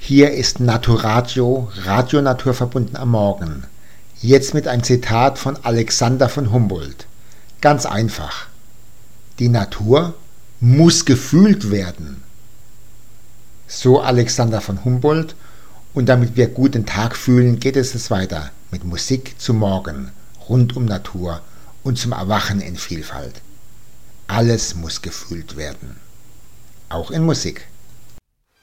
Hier ist Naturatio, Radio Naturverbunden am Morgen. Jetzt mit einem Zitat von Alexander von Humboldt. Ganz einfach. Die Natur muss gefühlt werden. So Alexander von Humboldt. Und damit wir gut den Tag fühlen, geht es jetzt weiter mit Musik zum Morgen, rund um Natur und zum Erwachen in Vielfalt. Alles muss gefühlt werden. Auch in Musik.